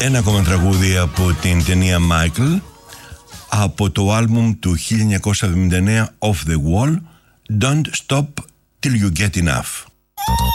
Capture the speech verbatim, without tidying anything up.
Ένα ακόμα τραγούδι από την ταινία Michael, από το άλμπουμ του χίλια εννιακόσια εβδομήντα εννέα Off the Wall, Don't Stop Till You Get Enough.